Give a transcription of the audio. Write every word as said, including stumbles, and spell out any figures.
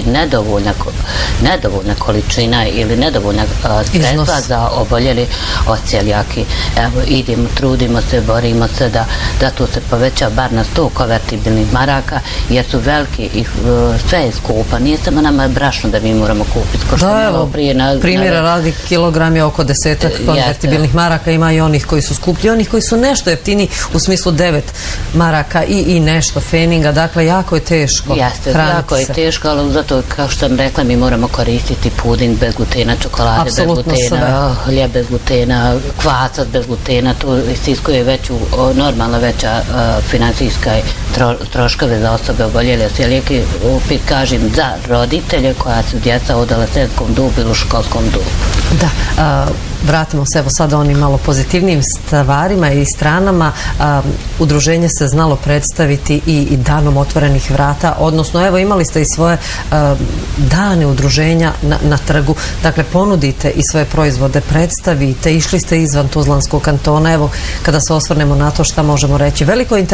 nedovoljna, nedovoljna količina ili nedovoljna sredstva za oboljeli od celijaki. Evo, idemo, trudimo se, borimo se da, da to se poveća bar na sto konvertibilnih maraka, jer su veliki i sve je skupa. Nije samo nama brašno da mi moramo kupiti. Ko što da, evo, prije na, primjera na... radi kilogram je oko desetak konvertibilnih maraka, ima i onih koji su skuplji, onih koji su nešto jeftini u smislu devet maraka i, i nešto feninga, dakle jako je teško Jeste, hraniti jako je se. teško, ali zato, kao što sam rekla, mi moramo koristiti puding bez glutena, čokolade Apsolutno bez glutena, sve. hljeb bez glutena, kvasac bez glutena, to istiskuje veću, normalno veća uh, financijska tro, troškove za osobe oboljele od celijake, opet kažem, za roditelje koja su djeca u adolescentskom dobu ili u školskom dobu. Da, a, vratimo se evo sada onim malo pozitivnim stvarima i stranama. A, udruženje se znalo predstaviti i, i danom otvorenih vrata, odnosno evo imali ste i svoje a, dane udruženja na, na trgu, dakle ponudite i svoje proizvode, predstavite, išli ste izvan Tuzlanskog kantona, evo kada se osvrnemo na to šta možemo reći. Veliko interes